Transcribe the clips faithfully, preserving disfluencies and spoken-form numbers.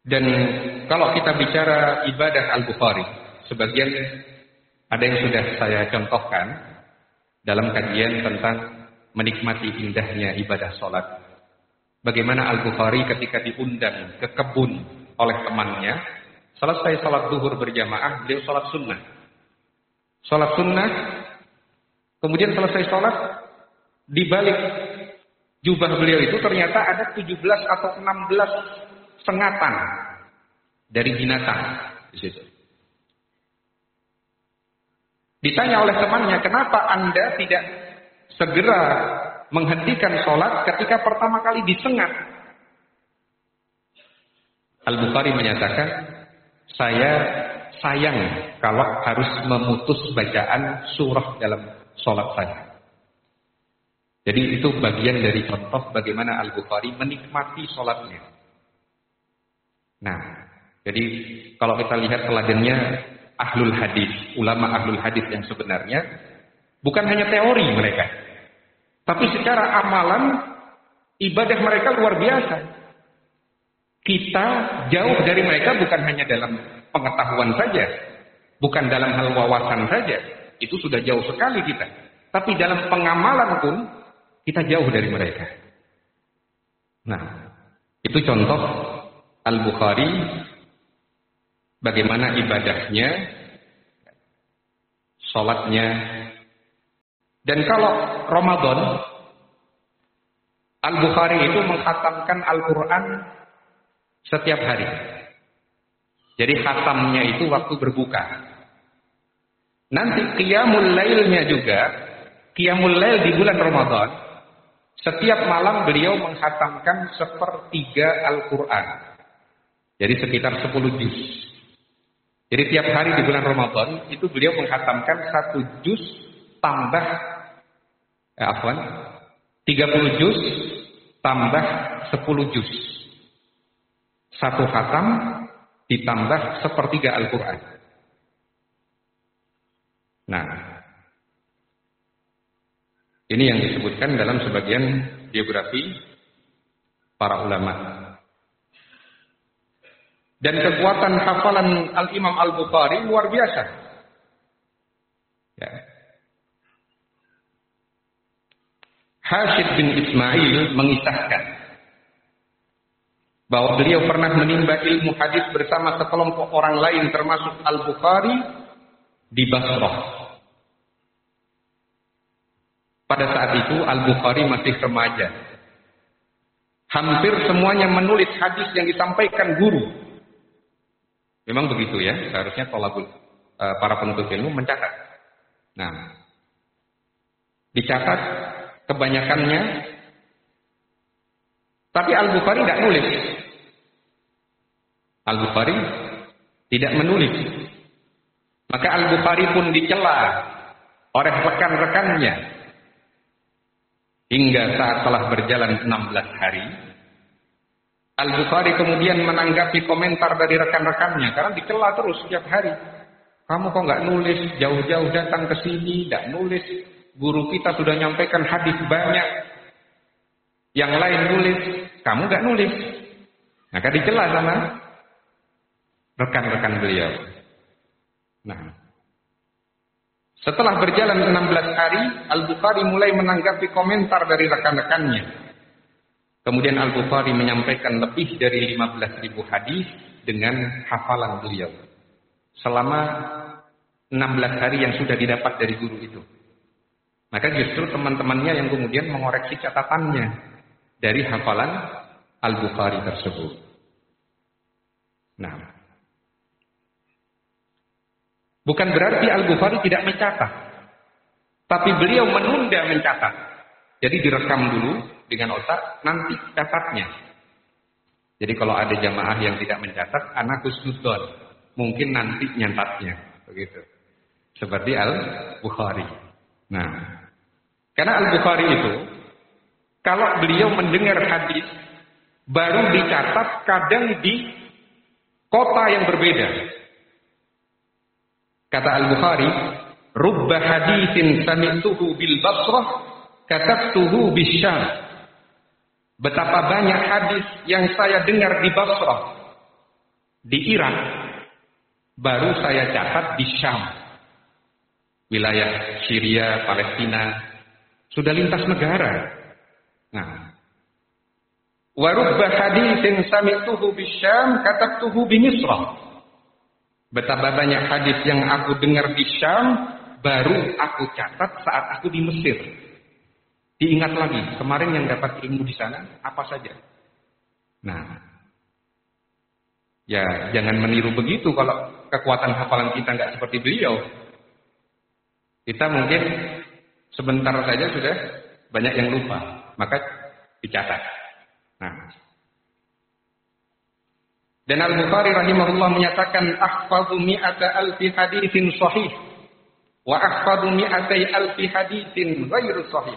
Dan kalau kita bicara ibadah Al-Bukhari, sebagian ada yang sudah saya contohkan dalam kajian tentang menikmati indahnya ibadah sholat. Bagaimana Al-Bukhari ketika diundang ke kebun oleh temannya, selesai sholat zuhur berjamaah, beliau sholat sunnah. Sholat sunnah, kemudian selesai sholat, di balik jubah beliau itu ternyata ada tujuh belas atau enam belas sengatan dari binatang di situ. Ditanya oleh temannya, kenapa Anda tidak segera menghentikan sholat ketika pertama kali disengat? Al-Bukhari menyatakan, saya sayang kalau harus memutus bacaan surah dalam sholat saya. Jadi itu bagian dari contoh bagaimana Al-Bukhari menikmati sholatnya. Nah, jadi kalau kita lihat teladannya ahlul hadis, ulama ahlul hadis yang sebenarnya bukan hanya teori mereka, tapi secara amalan ibadah mereka luar biasa. Kita jauh dari mereka bukan hanya dalam pengetahuan saja, bukan dalam hal wawasan saja, itu sudah jauh sekali kita. Tapi dalam pengamalan pun kita jauh dari mereka. Nah, itu contoh Al-Bukhari bagaimana ibadahnya, sholatnya. Dan kalau Ramadan, Al-Bukhari itu mengkhatamkan Al-Quran setiap hari. Jadi khatamnya itu waktu berbuka. Nanti qiyamul lailnya juga, qiyamul lail di bulan Ramadan, setiap malam beliau mengkhatamkan sepertiga Al-Quran. Jadi sekitar sepuluh juz. Jadi tiap hari di bulan Ramadan itu beliau mengkhatamkan satu juz tambah eh, afwan, tiga puluh juz tambah sepuluh juz. Satu khatam ditambah sepertiga Al-Quran. Nah, ini yang disebutkan dalam sebagian biografi para ulama. Dan kekuatan hafalan Al-Imam Al-Bukhari luar biasa. Ya. Hashid bin Ismail mengisahkan bahwa beliau pernah menimba ilmu hadis bersama sekelompok orang lain termasuk Al-Bukhari di Basrah. Pada saat itu Al-Bukhari masih remaja. Hampir semuanya menulis hadis yang disampaikan guru. Memang begitu ya, seharusnya tolabul uh, para penuntut ilmu mencatat. Nah, dicatat kebanyakannya, tapi Al-Bukhari tidak nulis. Al-Bukhari tidak menulis. Maka Al-Bukhari pun dicela oleh rekan-rekannya hingga saat telah berjalan enam belas hari. Al-Bukhari kemudian menanggapi komentar dari rekan-rekannya karena dicela terus setiap hari. Kamu kok nggak nulis, jauh-jauh datang ke sini, nggak nulis. Guru kita sudah nyampaikan hadis banyak, yang lain nulis, kamu nggak nulis. Maka dicela sama rekan-rekan beliau. Nah, setelah berjalan enam belas hari, Al-Bukhari mulai menanggapi komentar dari rekan-rekannya. Kemudian Al-Bukhari menyampaikan lebih dari lima belas ribu hadis dengan hafalan beliau. Selama enam belas hari yang sudah didapat dari guru itu. Maka justru teman-temannya yang kemudian mengoreksi catatannya dari hafalan Al-Bukhari tersebut. Nah, bukan berarti Al-Bukhari tidak mencatat. Tapi beliau menunda mencatat. Jadi direkam dulu dengan otak, nanti catatnya. Jadi kalau ada jamaah yang tidak mencatat, anak husnudon, mungkin nanti nyatatnya, begitu. Seperti Al-Bukhari. Nah, karena Al-Bukhari itu, kalau beliau mendengar hadis, baru dicatat kadang di kota yang berbeda. Kata Al-Bukhari, rubba haditsin sami'tuhu bil Basrah, katabtuhu bisyam. Betapa banyak hadis yang saya dengar di Basrah, Di Irak baru saya catat di Syam, wilayah Syria, Palestina, sudah lintas negara. Nah, wa rubba haditsin sami'tuhu bisyam katabtuhu bi Misra. Betapa banyak hadis yang aku dengar di Syam, baru aku catat saat aku di Mesir. Diingat lagi, kemarin yang dapat ilmu di sana apa saja. Nah, ya jangan meniru begitu kalau kekuatan hafalan kita nggak seperti beliau. Kita mungkin sebentar saja sudah banyak yang lupa, maka dicatat. Nah, dan Al-Bukhari rahimahullah menyatakan ahfadhu mi'ata alfi haditsin sahih wa ahfadhu mi'atai alfi haditsin ghairu sahih.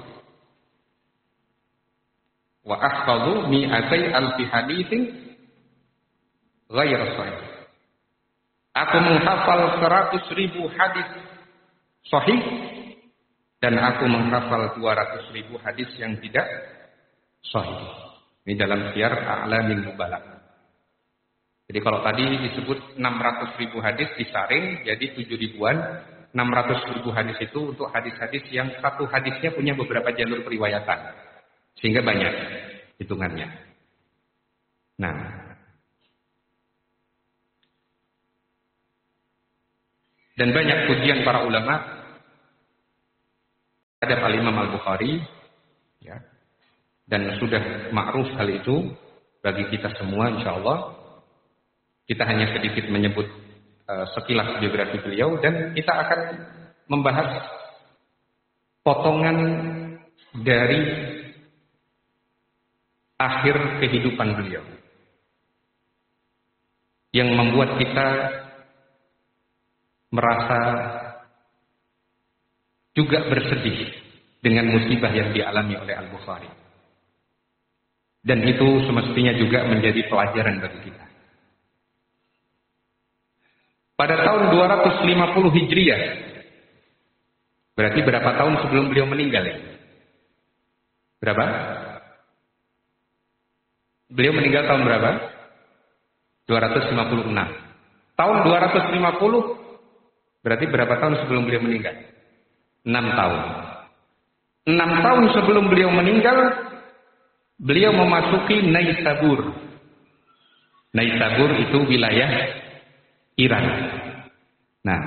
Wa ahfadhu mi'atai alfi haditsin ghairu sahih. Aku menghafal seratus ribu hadis sahih dan aku menghafal dua ratus ribu hadis yang tidak sahih. Ini dalam Syiar A'lamil Nubalagh. Jadi kalau tadi disebut enam ratus ribu hadis disaring jadi tujuh ribuan, enam ratus ribu hadis itu untuk hadis-hadis yang satu hadisnya punya beberapa jalur periwayatan. Sehingga banyak hitungannya. Nah, dan banyak pujian para ulama terhadap Al-Imam Al-Bukhari, ya. Dan sudah ma'ruf hal itu bagi kita semua insyaallah. Kita hanya sedikit menyebut uh, sekilas biografi beliau dan kita akan membahas potongan dari akhir kehidupan beliau yang membuat kita merasa juga bersedih dengan musibah yang dialami oleh Al-Bukhari. Dan itu semestinya juga menjadi pelajaran bagi kita. Pada tahun dua ratus lima puluh Hijriah, berarti berapa tahun sebelum beliau meninggal ya? Berapa? Beliau meninggal tahun berapa? dua ratus lima puluh enam. Tahun dua ratus lima puluh berarti berapa tahun sebelum beliau meninggal? enam tahun. enam tahun sebelum beliau meninggal, beliau memasuki Naisabur. Naisabur itu wilayah Iran. Nah,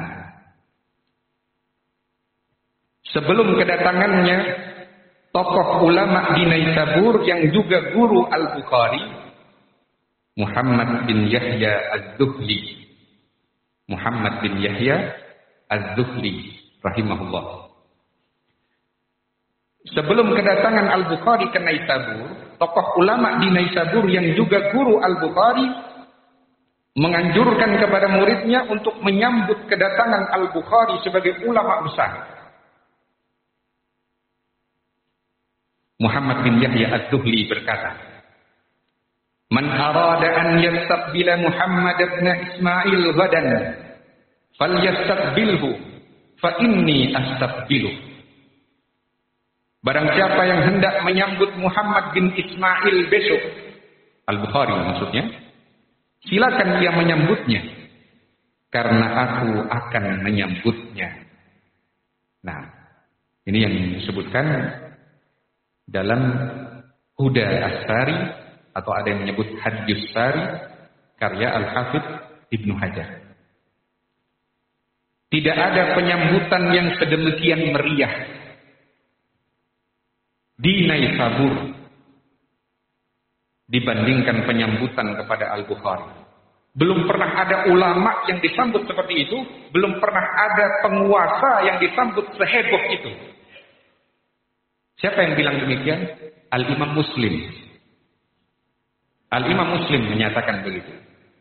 sebelum kedatangannya tokoh ulama di Naisabur yang juga guru Al-Bukhari, Muhammad bin Yahya Az-Zuhli. Muhammad bin Yahya Az-Zuhli rahimahullah. Sebelum kedatangan Al-Bukhari ke Naisabur, tokoh ulama di Naisabur yang juga guru Al-Bukhari menganjurkan kepada muridnya untuk menyambut kedatangan Al-Bukhari sebagai ulama besar. Muhammad bin Yahya Az-Zuhli berkata, "Man arada an yastaqbila Muhammad ibn Ismail ghadan, falyastaqbilhu, fa inni astaqbiluh." Barang siapa yang hendak menyambut Muhammad bin Ismail besok, Al-Bukhari maksudnya, silakan ia menyambutnya, karena aku akan menyambutnya. Nah, ini yang disebutkan dalam Huda As-Sari, atau ada yang menyebut Hadjus Sari, karya Al-Hafidh Ibnu Hajar. Tidak ada penyambutan yang sedemikian meriah di Naisabur dibandingkan penyambutan kepada Al-Bukhari. Belum pernah ada ulama yang disambut seperti itu, belum pernah ada penguasa yang disambut seheboh itu. Siapa yang bilang demikian? Al-Imam Muslim. Al-Imam Muslim menyatakan begitu.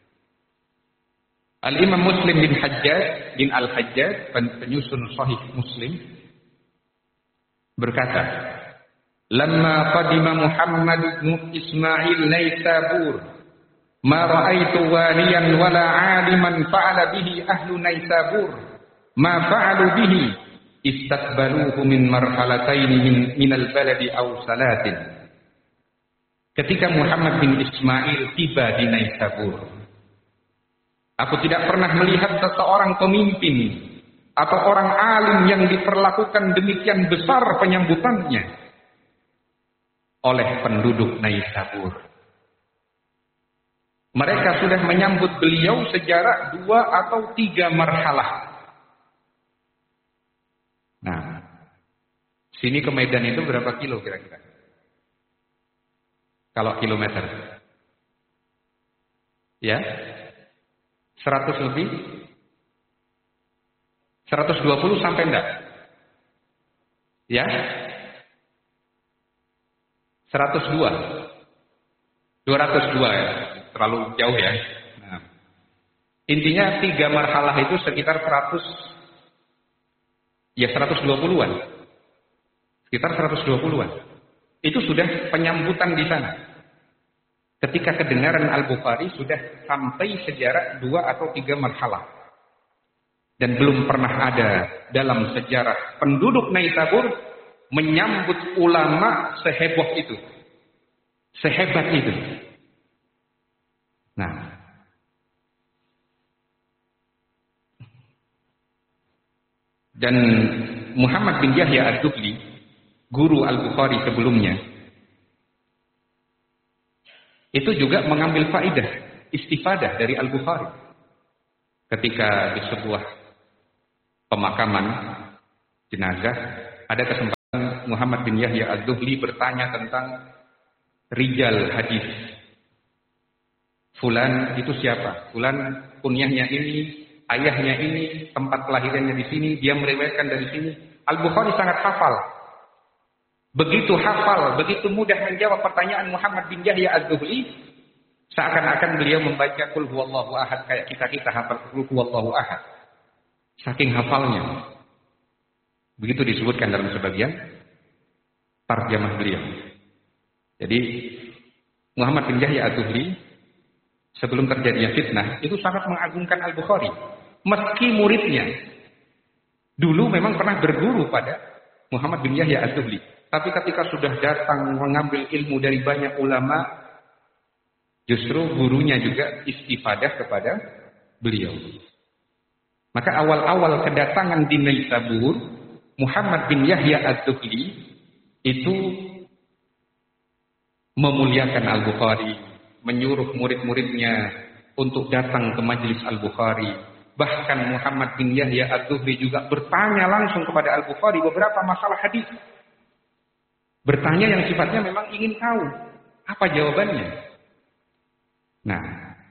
Al-Imam Muslim bin Hajjaj bin Al-Hajjaj, penyusun Sahih Muslim, berkata, "Lamma qadima Muhammad bin Ismail Naisabur, ma ra'aitu waliyan wala 'aliman fa'ala bihi ahlu Naisabur, ma fa'alu bihi istaqbaluhu min marhalatayn min minal baladi aw salatin." Ketika Muhammad bin Ismail tiba di Naisabur, Aku tidak pernah melihat seseorang pemimpin atau orang alim yang diperlakukan demikian besar penyambutannya oleh penduduk Naisabur. Mereka sudah menyambut beliau sejarak dua atau tiga marhalah. Nah, sini ke Medan itu berapa kilo kira-kira? Kalau kilometer? Ya? seratus lebih? seratus dua puluh sampai enggak? Ya? seratus dua? dua ratus dua ya? Terlalu jauh ya? Nah. Intinya tiga marhalah itu sekitar seratus, ya seratus dua puluhan. Sekitar seratus dua puluhan. Itu sudah penyambutan di sana. Ketika kedengaran Al-Bukhari sudah sampai sejarah dua atau tiga marhalah. Dan belum pernah ada dalam sejarah penduduk Naisabur menyambut ulama seheboh itu. Sehebat itu. Nah. Dan Muhammad bin Yahya Ad-Dubli, guru Al-Bukhari sebelumnya, itu juga mengambil faidah, istifadah dari Al-Bukhari. Ketika di sebuah pemakaman jenazah, ada kesempatan Muhammad bin Yahya Az-Zuhli bertanya tentang rijal hadis. Fulan itu siapa? Fulan kunyahnya ini, ayahnya ini, tempat kelahirannya di sini, dia meriwayatkan dari sini. Al-Bukhari sangat hafal. Begitu hafal, begitu mudah menjawab pertanyaan Muhammad bin Yahya Az-Zuhli, seakan-akan beliau membaca Qul huwallahu ahad kayak kita-kita hafal Qul huwallahu ahad. Saking hafalnya. Begitu disebutkan dalam sebagian tarjamah beliau. Jadi Muhammad bin Yahya Az-Zuhli sebelum terjadinya fitnah itu sangat mengagungkan Al-Bukhari. Meski muridnya dulu memang pernah berguru pada Muhammad bin Yahya Az-Zuhli. Tapi ketika sudah datang mengambil ilmu dari banyak ulama, justru gurunya juga istifadah kepada beliau. Maka awal-awal kedatangan di Naisabur, Muhammad bin Yahya Az-Zuhli itu memuliakan Al-Bukhari, menyuruh murid-muridnya untuk datang ke majelis Al-Bukhari. Bahkan Muhammad bin Yahya Az-Zuhli juga bertanya langsung kepada Al-Bukhari beberapa masalah hadis. Bertanya yang sifatnya memang ingin tahu apa jawabannya. Nah,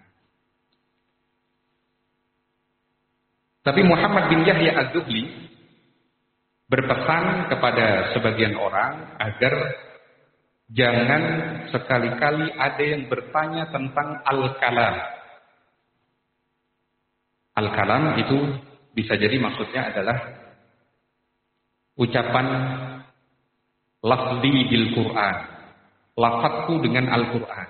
tapi Muhammad bin Yahya Az-Zuhli berpesan kepada sebagian orang agar jangan sekali-kali ada yang bertanya tentang al-kalam. Al-kalam itu bisa jadi maksudnya adalah ucapan lafzi bil Quran, lafadzku dengan Al-Quran.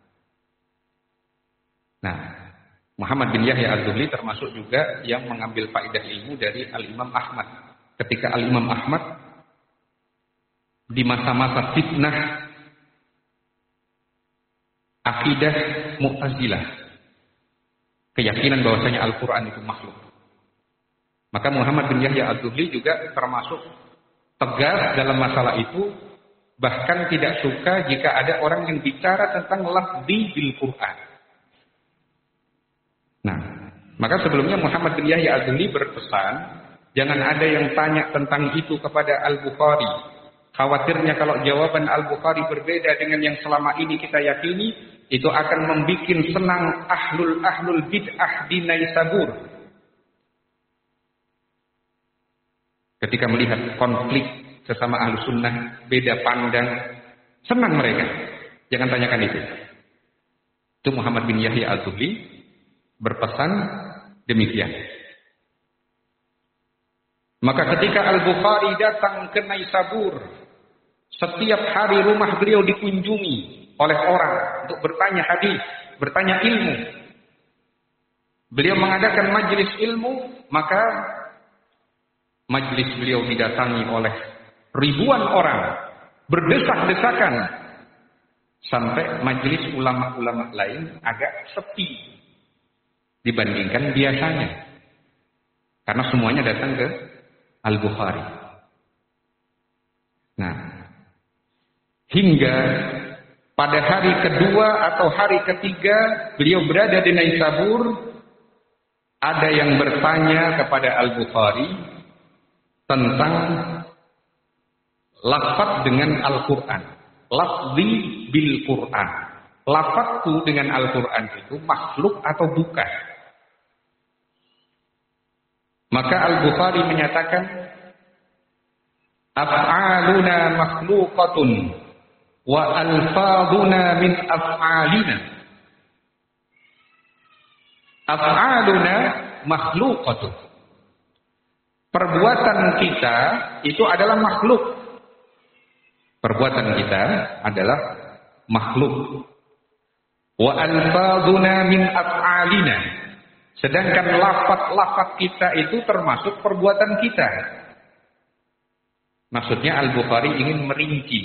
Nah, Muhammad bin Yahya Az-Zuhli termasuk juga yang mengambil faedah ilmu dari Al-Imam Ahmad. Ketika Al-Imam Ahmad di masa-masa fitnah akidah Mu'tazilah, keyakinan bahwasanya Al-Quran itu makhluk. Maka Muhammad bin Yahya Az-Zuhli juga termasuk tegas dalam masalah itu, bahkan tidak suka jika ada orang yang bicara tentang lafzi bil Quran. Nah, maka sebelumnya Muhammad bin Yahya Az-Zuhli berpesan, jangan ada yang tanya tentang itu kepada Al-Bukhari. Khawatirnya kalau jawaban Al-Bukhari berbeda dengan yang selama ini kita yakini, itu akan membuat senang ahlul-ahlul bid'ah di Naisabur. Ketika melihat konflik sesama ahlu sunnah, beda pandang, senang mereka. Jangan tanyakan itu. Itu Muhammad bin Yahya Az-Zuhli berpesan demikian. Maka ketika Al-Bukhari datang ke Naisabur, setiap hari rumah beliau dikunjungi oleh orang untuk bertanya hadis, bertanya ilmu. Beliau mengadakan majelis ilmu, maka majelis beliau didatangi oleh ribuan orang, berdesak-desakan, sampai majelis ulama-ulama lain agak sepi. dibandingkan biasanya. Karena semuanya datang ke Al-Bukhari. Nah, hingga pada hari kedua atau hari ketiga beliau berada di Naisabur, ada yang bertanya kepada Al-Bukhari tentang lafaz dengan Al-Quran. Lafzi bil Quran. Lafazku dengan Al-Quran itu makhluk atau bukan? Maka Al-Bukhari menyatakan, af'aluna makhluqatun wa alfaduna min af'alina. Af'aluna makhluqatun. Perbuatan kita itu adalah makhluk. Perbuatan kita adalah makhluk. Wa alfaduna min af'alina. Sedangkan lafaz-lafaz kita itu termasuk perbuatan kita. Maksudnya Al-Bukhari ingin merinci.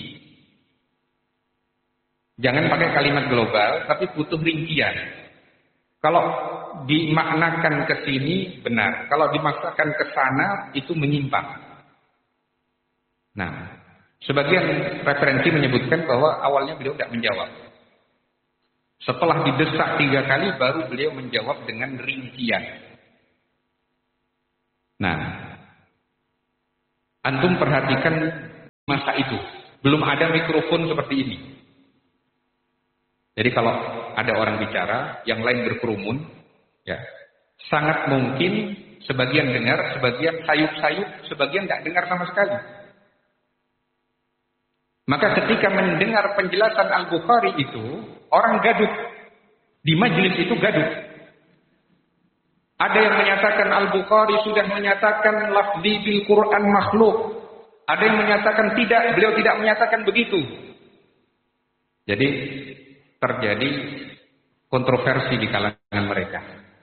Jangan pakai kalimat global, tapi butuh rincian. Kalau dimaknakan ke sini benar, kalau dimaknakan ke sana itu menyimpang. Nah, sebagian referensi menyebutkan bahwa awalnya beliau tidak menjawab. Setelah didesak tiga kali baru beliau menjawab dengan rincian. Nah, antum perhatikan masa itu belum ada mikrofon seperti ini. Jadi kalau ada orang bicara, yang lain berkerumun, ya sangat mungkin sebagian dengar, sebagian sayup-sayup, sebagian tidak dengar sama sekali. Maka ketika mendengar penjelasan Al-Bukhari itu, orang gaduh. Di majelis itu gaduh. Ada yang menyatakan Al-Bukhari sudah menyatakan lafzi bil Quran makhluk. Ada yang menyatakan tidak, beliau tidak menyatakan begitu. Jadi terjadi kontroversi di kalangan mereka.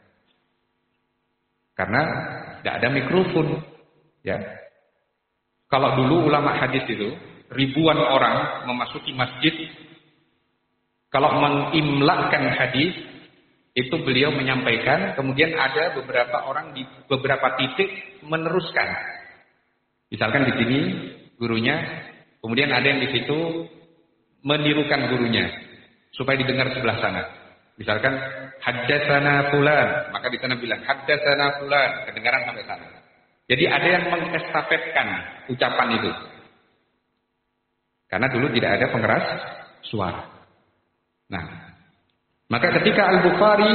Karena tidak ada mikrofon. Ya. Kalau dulu ulama hadis itu ribuan orang memasuki masjid, kalau mengimlakkan hadis itu beliau menyampaikan, kemudian ada beberapa orang di beberapa titik meneruskan. Misalkan di sini gurunya, kemudian ada yang di situ menirukan gurunya supaya didengar sebelah sana. Misalkan haddatsana fulan, maka di sana bilang haddatsana fulan, kedengaran sampai sana. Jadi ada yang mengestafetkan ucapan itu. Karena dulu tidak ada pengeras suara. Nah, maka ketika Al-Bukhari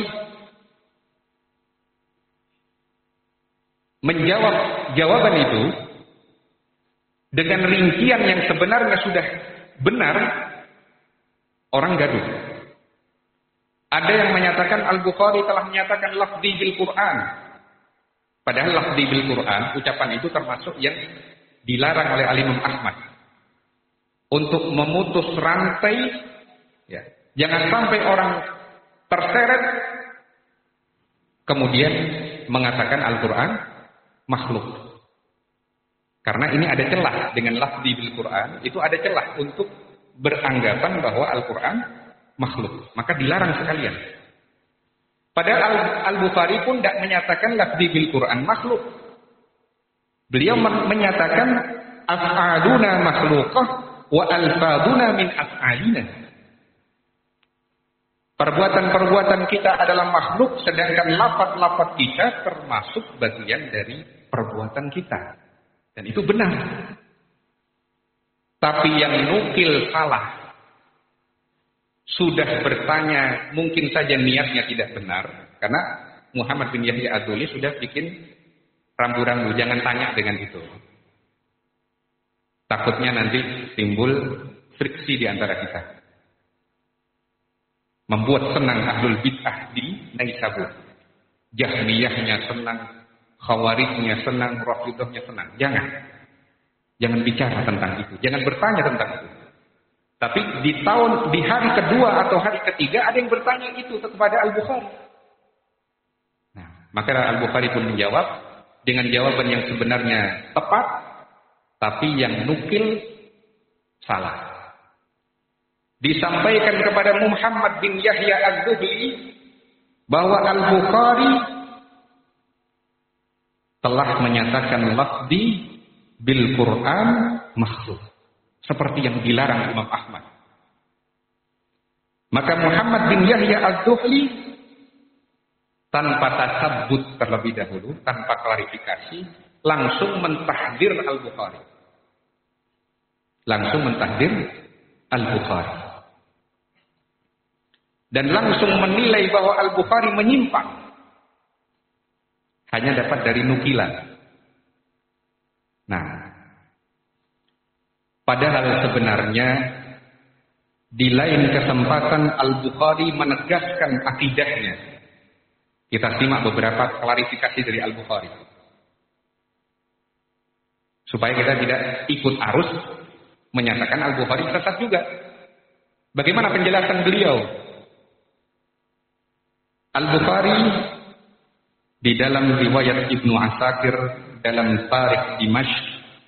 menjawab jawaban itu dengan rincian yang sebenarnya sudah benar, orang gaduh. Ada yang menyatakan Al-Bukhari telah menyatakan lafzi bil Quran. Padahal lafzi bil Quran, ucapan itu termasuk yang dilarang oleh Al-Imam Ahmad. Untuk memutus rantai, ya, jangan sampai orang terseret kemudian mengatakan Al-Quran makhluk. Karena ini ada celah dengan lafzi bil Quran, itu ada celah untuk beranggapan bahwa Al-Quran makhluk. Maka dilarang sekalian. Padahal Al-Bukhari pun tidak menyatakan lafzi bil Quran makhluk. Beliau menyatakan af'aluna makhlukah wa alfaduna min af'alina. Perbuatan-perbuatan kita adalah makhluk, sedangkan lafaz-lafaz kita termasuk bagian dari perbuatan kita. Dan itu benar. Tapi yang nukil salah. Sudah bertanya, mungkin saja niatnya tidak benar. Karena Muhammad bin Yahya Ad-Duli sudah bikin rambu-rambu, jangan tanya dengan itu. Takutnya nanti timbul friksi di antara kita. Membuat senang ahlul bid'ah di Naisabur. Jahmiyahnya senang, Khawarijnya senang, Rafidhahnya senang. Jangan. Jangan bicara tentang itu. Jangan bertanya tentang itu. Tapi di tahun, di hari kedua atau hari ketiga ada yang bertanya itu kepada Al-Bukhari. Nah, maka Al-Bukhari pun menjawab dengan jawaban yang sebenarnya tepat, tapi yang nukil salah. Disampaikan kepada Muhammad bin Yahya Az-Zuhli bahwa Al-Bukhari telah menyatakan lafzi bil Quran makhluk, seperti yang dilarang Imam Ahmad. Maka Muhammad bin Yahya Az-Zuhli tanpa tasabbut terlebih dahulu, tanpa klarifikasi, langsung mentahdir Al-Bukhari. Langsung mentahdir Al-Bukhari. Dan langsung menilai bahwa Al-Bukhari menyimpang. Hanya dapat dari nukilan. Nah, padahal sebenarnya di lain kesempatan Al-Bukhari menegaskan akidahnya. Kita simak beberapa klarifikasi dari Al-Bukhari. Supaya kita tidak ikut arus menyatakan Al-Bukhari sesat juga. Bagaimana penjelasan beliau? Al-Bukhari di dalam riwayat Ibnu Asakir dalam Tarikh Dimashq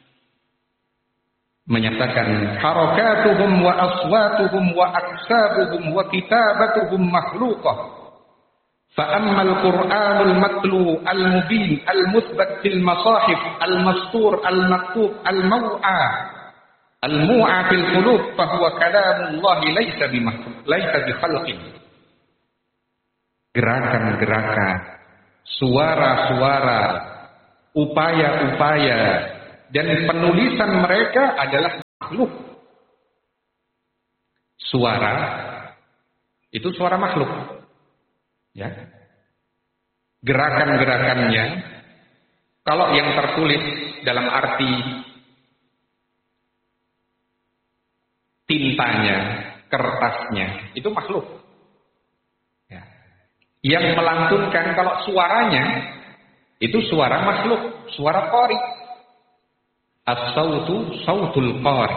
menyatakan harakatuhum wa aswatuhum wa aksabuhum wa kitabatuhum makhluqah fa amma al-Qur'anul matlu al-mubin al-muthbat fil masahif al-mastur al-maktub al-maw'a al-mu'a fil qulub fa huwa kalamullah laysa bi makhluq laysa bi khalqin. Gerakan-gerakan, suara-suara, upaya-upaya, dan penulisan mereka adalah makhluk. Suara, itu suara makhluk. Ya. Gerakan-gerakannya, kalau yang tertulis dalam arti tintanya, kertasnya, itu makhluk. Yang melantunkan kalau suaranya itu suara makhluk, suara qari. As-sautu sautul qari.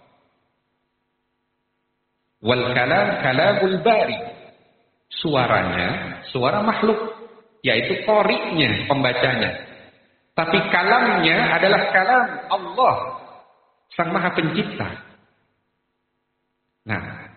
Wal kalam kalamul bari. Suaranya suara makhluk, yaitu qari'nya, pembacanya. Tapi kalamnya adalah kalam Allah, Sang Maha Pencipta. Nah,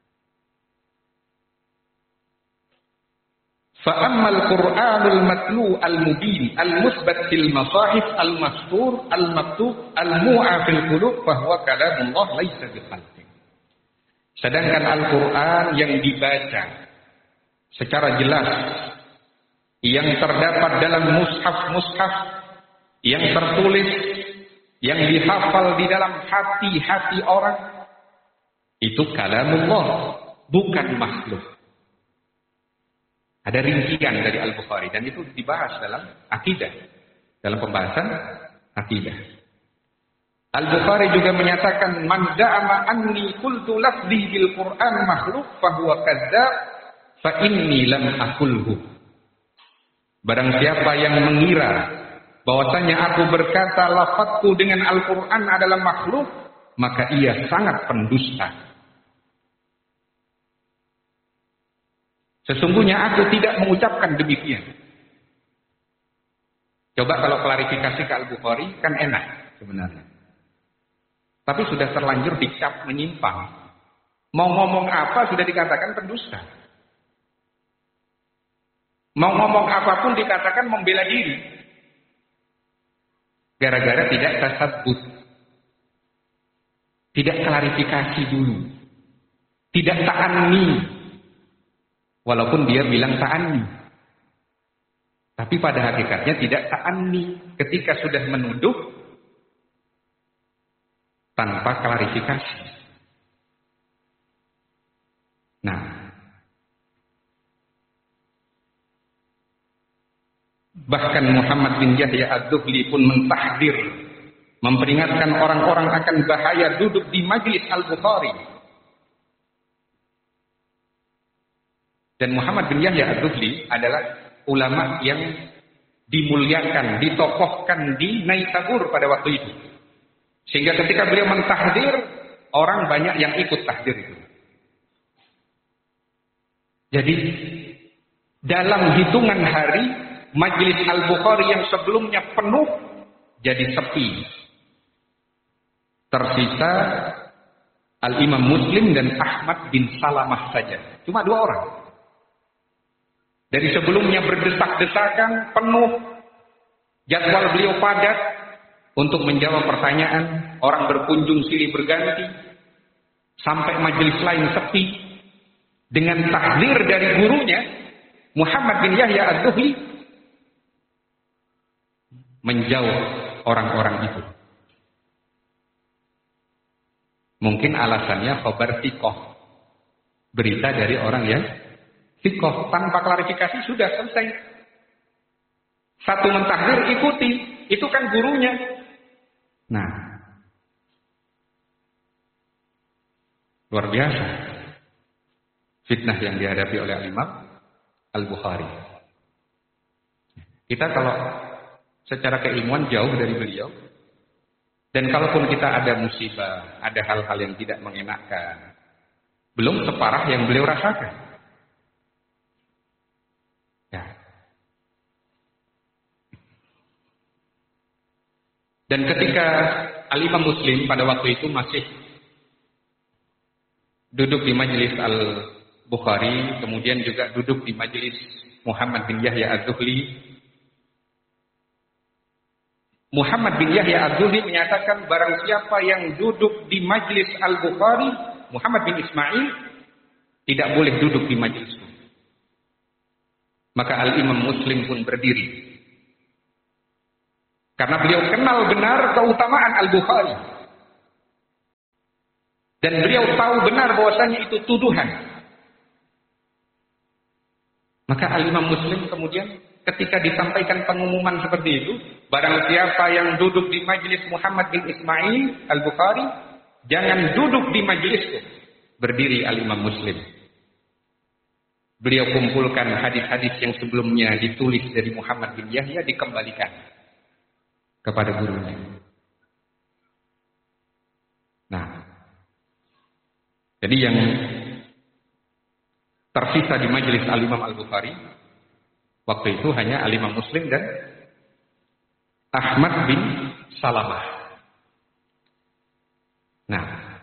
فَأَمَّا الْقُرْآنُ الْمَتْلُو الْمُبِينُ الْمُثْبَتْ فِي الْمَصَاحِفِ الْمَسْطُورِ الْمَكْتُوبِ الْمُوعَى فِي الْقُلُوبِ فَهُوَ كَلَامُ اللَّهِ لَيْسَ بِخَلْقٍ. Sedangkan Al-Quran yang dibaca secara jelas, yang terdapat dalam mushaf-mushaf, yang tertulis, yang dihafal di dalam hati-hati orang, itu kalamullah, bukan makhluk. Ada rincian dari Al-Bukhari dan itu dibahas dalam akidah, dalam pembahasan akidah. Al-Bukhari juga menyatakan man za'ama anni qultu lafzi bil Qur'an makhluk fa huwa kadzdzab fa inni lam aqulhu. Barang siapa yang mengira bahwasanya aku berkata lafazku dengan Al-Qur'an adalah makhluk, maka ia sangat pendusta. Sesungguhnya aku tidak mengucapkan demikian. Coba kalau klarifikasi ke Al-Bukhari kan enak sebenarnya. Tapi sudah terlanjur dicap menyimpang. Mau ngomong apa sudah dikatakan pendusta. Mau ngomong apapun dikatakan membela diri. Gara-gara tidak tasabbut. Tidak klarifikasi dulu. Tidak ta'anni. Walaupun dia bilang ta'anni. Tapi pada hakikatnya tidak ta'anni. Ketika sudah menuduh tanpa klarifikasi. Nah, bahkan Muhammad bin Yahya Az-Zuhli pun mentahdir, memperingatkan orang-orang akan bahaya duduk di majlis Al-Bukhari. Dan Muhammad bin Yahya Az-Zuhli adalah ulama yang dimuliakan, ditokohkan di Naisabur pada waktu itu. Sehingga ketika beliau mentahdir, orang banyak yang ikut tahdir itu. Jadi, dalam hitungan hari, majlis Al-Bukhari yang sebelumnya penuh, jadi sepi. Tersisa Al-Imam Muslim dan Ahmad bin Salamah saja. Cuma dua orang. Dari sebelumnya berdesak-desakan, penuh, jadwal beliau padat untuk menjawab pertanyaan, orang berkunjung silih berganti, sampai majelis lain sepi. Dengan tahdzir dari gurunya, Muhammad bin Yahya Az-Zuhli menjauh orang-orang itu. Mungkin alasannya khabar thiqah, berita dari orang yang thiqah, tanpa klarifikasi sudah selesai. Satu mentahdir, ikuti, itu kan gurunya. Nah, luar biasa fitnah yang dihadapi oleh Imam Al-Bukhari. Kita kalau secara keilmuan jauh dari beliau, dan kalaupun kita ada musibah, ada hal-hal yang tidak mengenakkan, belum separah yang beliau rasakan. Ya. Dan ketika Al-Imam Muslim pada waktu itu masih duduk di majelis Al-Bukhari, kemudian juga duduk di majelis Muhammad bin Yahya Az-Zuhli, Muhammad bin Yahya Az-Zuhli menyatakan barang siapa yang duduk di majelis Al-Bukhari, Muhammad bin Ismail tidak boleh duduk di majelisku. Maka Al-Imam Muslim pun berdiri. Karena beliau kenal benar keutamaan Al-Bukhari. Dan beliau tahu benar bahwasanya itu tuduhan. Maka Al-Imam Muslim kemudian ketika disampaikan pengumuman seperti itu, barang siapa yang duduk di majelis Muhammad bin Ismail Al-Bukhari, jangan duduk di majelisku. Berdiri Al-Imam Muslim. Beliau kumpulkan hadis-hadis yang sebelumnya ditulis dari Muhammad bin Yahya, dikembalikan kepada gurunya. Nah, jadi yang tersisa di majelis Al-Imam Al-Bukhari waktu itu hanya Al-Imam Muslim dan Ahmad bin Salamah. Nah,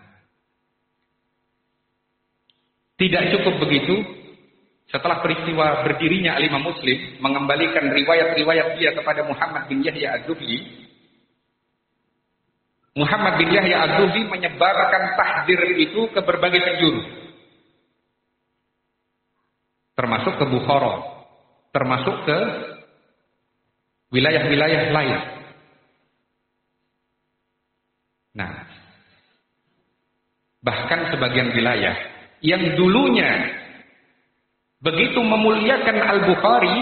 tidak cukup begitu. Setelah peristiwa berdirinya Al-Imam Muslim, mengembalikan riwayat-riwayat dia kepada Muhammad bin Yahya Az-Zuhli, Muhammad bin Yahya Az-Zuhli menyebarkan tahdzir itu ke berbagai penjuru, termasuk ke Bukhara, termasuk ke wilayah-wilayah lain. Nah, bahkan sebagian wilayah yang dulunya begitu memuliakan Al-Bukhari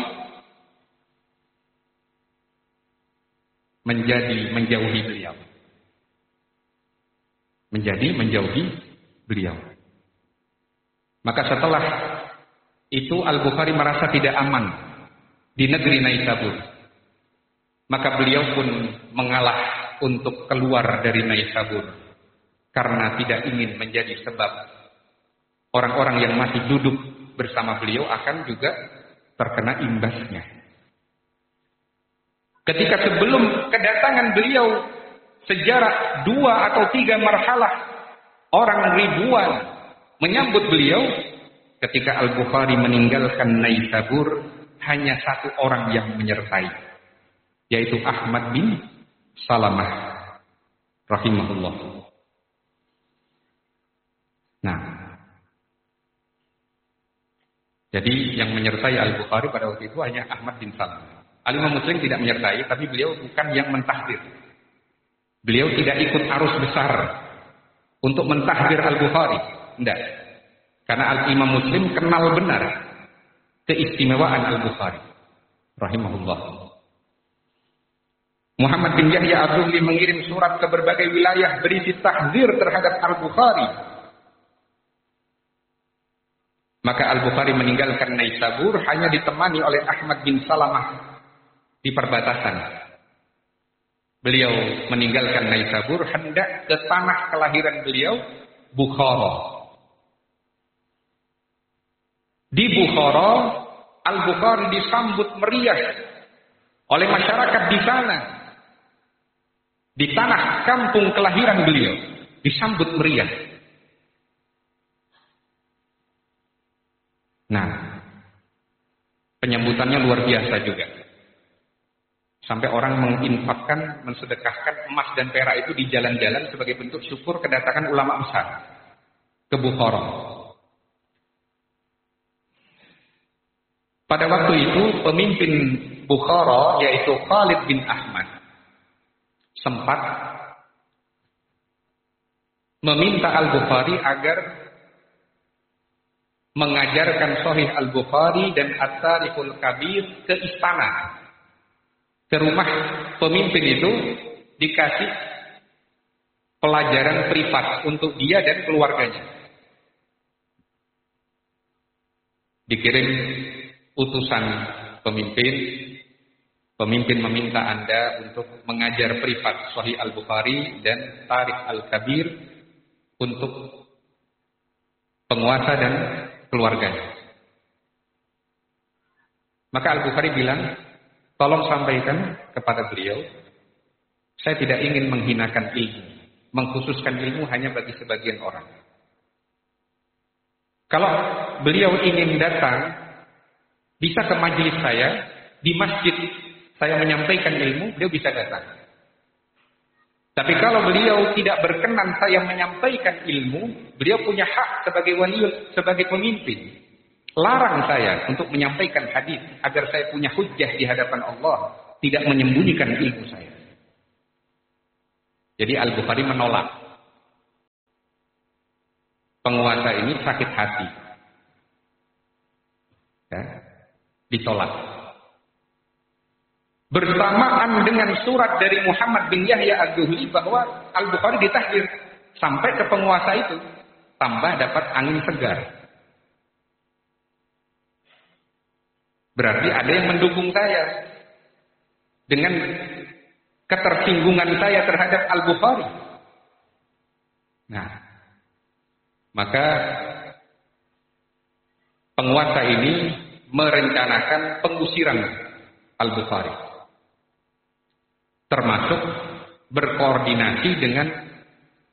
menjadi menjauhi beliau. Menjadi menjauhi beliau. Maka setelah itu Al-Bukhari merasa tidak aman di negeri Naisabur. Maka beliau pun mengalah untuk keluar dari Naisabur karena tidak ingin menjadi sebab orang-orang yang masih duduk bersama beliau akan juga terkena imbasnya. Ketika sebelum kedatangan beliau, sejarah dua atau tiga marhalah orang ribuan menyambut beliau. Ketika Al-Bukhari meninggalkan Naisabur, hanya satu orang yang menyertai, yaitu Ahmad bin Salamah rahimahullah. Nah, jadi yang menyertai Al-Bukhari pada waktu itu hanya Ahmad bin Salamah. Al-Imam Muslim tidak menyertai, tapi beliau bukan yang mentahdir. Beliau tidak ikut arus besar untuk mentahdir Al-Bukhari. Tidak. Karena Al-Imam Muslim kenal benar keistimewaan Al-Bukhari rahimahullah. Muhammad bin Yahya Az-Zuhli mengirim surat ke berbagai wilayah berisi tahdzir terhadap Al-Bukhari. Maka Al-Bukhari meninggalkan Naisabur hanya ditemani oleh Ahmad bin Salamah di perbatasan. Beliau meninggalkan Naisabur hendak ke tanah kelahiran beliau, Bukhara. Di Bukhara, Al-Bukhari disambut meriah oleh masyarakat di sana. Di tanah kampung kelahiran beliau, disambut meriah. Nah, Penyambutannya luar biasa juga. Sampai orang menginfakkan, mensedekahkan emas dan perak itu di jalan-jalan sebagai bentuk syukur kedatangan ulama besar ke Bukhara. Pada waktu itu pemimpin Bukhara yaitu Khalid bin Ahmad sempat meminta Al-Bukhari agar mengajarkan Sahih Al-Bukhari dan At-Tarikhul Kabir ke istana. Ke rumah pemimpin itu dikasih pelajaran privat untuk dia dan keluarganya. Dikirim utusan pemimpin, pemimpin meminta Anda untuk mengajar privat Sahih Al-Bukhari dan Tarikh Al-Kabir untuk penguasa dan keluarganya. Maka Al-Bukhari bilang, tolong sampaikan kepada beliau, saya tidak ingin menghinakan ilmu, mengkhususkan ilmu hanya bagi sebagian orang. Kalau beliau ingin datang, bisa ke majelis saya, di masjid saya menyampaikan ilmu, beliau bisa datang. Tapi kalau beliau tidak berkenan saya menyampaikan ilmu, beliau punya hak sebagai wali, sebagai pemimpin. Larang saya untuk menyampaikan hadis agar saya punya hujjah di hadapan Allah, tidak menyembunyikan ilmu saya. Jadi Al-Bukhari menolak. Penguasa ini sakit hati. Ya, ditolak. Bersamaan dengan surat dari Muhammad bin Yahya Az-Zuhli bahwa Al-Bukhari ditahdir sampai ke penguasa itu, tambah dapat angin segar. Berarti ada yang mendukung saya dengan ketersinggungan saya terhadap Al-Bukhari. Nah, maka penguasa ini merencanakan pengusiran Al-Bukhari, termasuk berkoordinasi dengan